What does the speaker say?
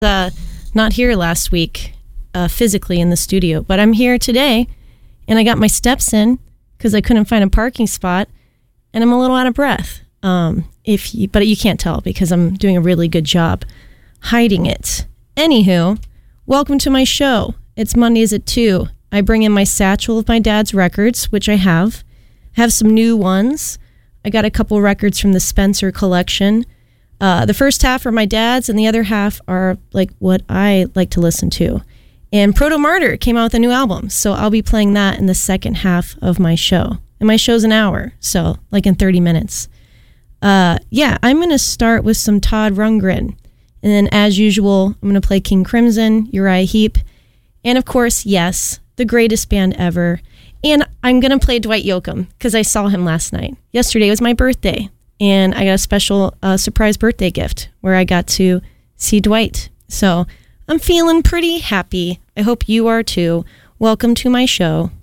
Not here last week physically in the studio, but I'm here today, and I got my steps in because I couldn't find a parking spot, and I'm a little out of breath. But you can't tell because I'm doing a really good job hiding it. Anywho, welcome to my show. It's Mondays at 2. I bring in my satchel of my dad's records, which I have some new ones. I got a couple records from the Spencer collection. The first half are my dad's, and the other half are like what I like to listen to. And Proto Martyr came out with a new album, so I'll be playing that in the second half of my show. And my show's an hour, so like in 30 minutes. I'm going to start with some Todd Rundgren. And then, as usual, I'm going to play King Crimson, Uriah Heep, and of course, yes, the greatest band ever. And I'm going to play Dwight Yoakam because I saw him last night. Yesterday was my birthday. And I got a special surprise birthday gift where I got to see Dwight. So I'm feeling pretty happy. I hope you are too. Welcome to my show.